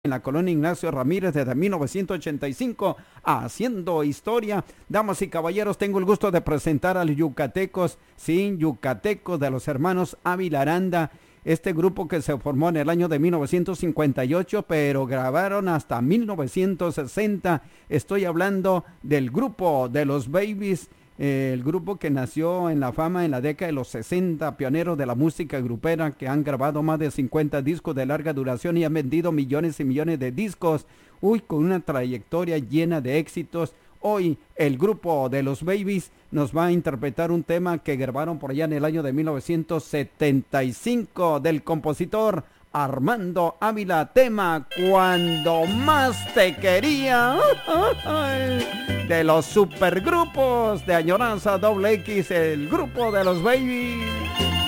en la colonia Ignacio Ramírez desde 1985, haciendo historia. Damas y caballeros, tengo el gusto de presentar a los yucatecos, sí, yucatecos de los hermanos Ávila Aranda. Este grupo que se formó en el año de 1958, pero grabaron hasta 1960. Estoy hablando del grupo de los Babies, el grupo que nació en la fama en la década de los 60, pioneros de la música grupera, que han grabado más de 50 discos de larga duración y han vendido millones y millones de discos. Uy, con una trayectoria llena de éxitos. Hoy el grupo de los Babies nos va a interpretar un tema que grabaron por allá en el año de 1975 del compositor Armando Ávila, tema Cuando Más Te Quería, de los supergrupos de Añoranza Doble X, el grupo de los Babies.